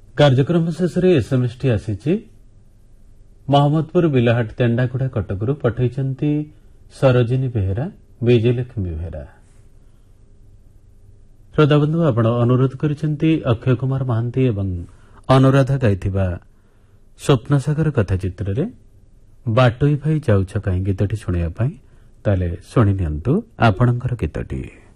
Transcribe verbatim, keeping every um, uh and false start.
କାର୍ଯ୍ୟକ୍ରମ ଶେଷରେ ଏସ୍ଏମ୍ଏସ୍ ଟି ଆସିଛି। ମହମ୍ମଦପୁର ବିଲହାଟ ତେଣ୍ଡାଗୁଡ଼ା କଟକରୁ ପଠାଇଛନ୍ତି ସରୋଜିନୀ ବେହେରା, ବିଜୟଲକ୍ଷ୍ମୀ ବେହେରା। ଶ୍ରୋତାବନ୍ଧୁ, ଆପଣ ଅନୁରୋଧ କରିଛନ୍ତି ଅକ୍ଷୟ କୁମାର ମହାନ୍ତି ଏବଂ ଅନୁରାଧା ଗାଇଥିବା ସ୍ୱପ୍ନସାଗର କଥା ଚିତ୍ରରେ ବାଟୋଇ ଭାଇ ଯାଉଛ କାହିଁ ଗୀତଟି ଶୁଣିବା ପାଇଁ। ତାହେଲେ ଶୁଣି ନିଅନ୍ତୁ ଆପଣଙ୍କର ଗୀତଟି।